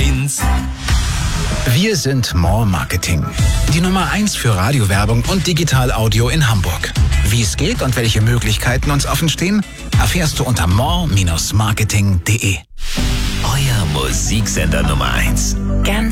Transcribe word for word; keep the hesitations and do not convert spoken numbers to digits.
eins. Wir sind More Marketing. Die Nummer eins für Radiowerbung und Digital-Audio in Hamburg. Wie es geht und welche Möglichkeiten uns offen stehen, erfährst du unter more Bindestrich marketing punkt de. Euer Musiksender Nummer eins. Ganz